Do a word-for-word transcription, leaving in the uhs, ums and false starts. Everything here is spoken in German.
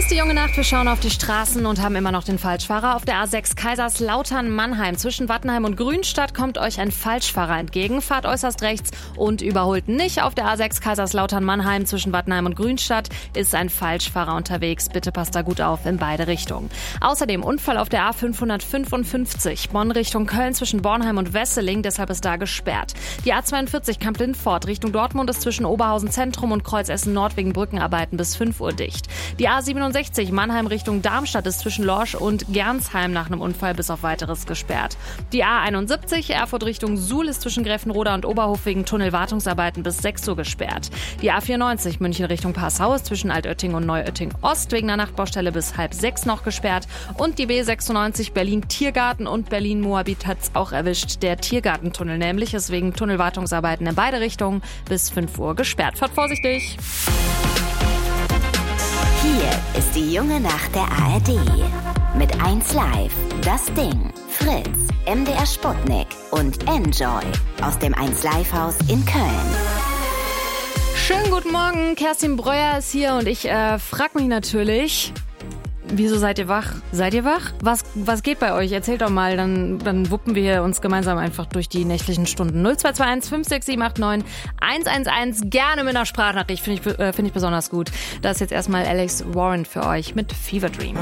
ist die junge Nacht, wir schauen auf die Straßen und haben immer noch den Falschfahrer. Auf der A sechs Kaiserslautern-Mannheim zwischen Wattenheim und Grünstadt kommt euch ein Falschfahrer entgegen. Fahrt äußerst rechts und überholt nicht. Auf der A sechs Kaiserslautern-Mannheim zwischen Wattenheim und Grünstadt ist ein Falschfahrer unterwegs. Bitte passt da gut auf in beide Richtungen. Außerdem Unfall auf der A fünfhundertfünfundfünfzig Bonn Richtung Köln zwischen Bornheim und Wesseling, deshalb ist da gesperrt. Die A zweiundvierzig Kamp-Lindfort Richtung Dortmund ist zwischen Oberhausen Zentrum und Kreuz Essen Nord wegen Brückenarbeiten bis fünf Uhr dicht. Die A siebenundsechzig Mannheim Richtung Darmstadt ist zwischen Lorsch und Gernsheim nach einem Unfall bis auf weiteres gesperrt. Die A einundsiebzig Erfurt Richtung Suhl ist zwischen Gräfenroda und Oberhof wegen Tunnelwartungsarbeiten bis sechs Uhr gesperrt. Die A vierundneunzig München Richtung Passau ist zwischen Altötting und Neuötting Ost wegen einer Nachtbaustelle bis halb sechs noch gesperrt. Und die B sechsundneunzig Berlin Tiergarten und Berlin Moabit hat's auch erwischt. Der Tiergartentunnel nämlich ist wegen Tunnelwartungsarbeiten in beide Richtungen bis fünf Uhr gesperrt. Fahrt vorsichtig! Hier ist die junge Nacht der A R D. Mit eins Live, Das Ding, Fritz, M D R Sputnik und Enjoy aus dem eins Live Haus in Köln. Schönen guten Morgen, Kerstin Breuer ist hier und ich äh, frag mich natürlich, wieso seid ihr wach? Seid ihr wach? Was, was geht bei euch? Erzählt doch mal, dann, dann wuppen wir uns gemeinsam einfach durch die nächtlichen Stunden. null zwei zwei eins fünf sechs sieben acht neun eins eins eins, gerne mit einer Sprachnachricht, finde ich, äh, find ich besonders gut. Das ist jetzt erstmal Alex Warren für euch mit Fever Dream.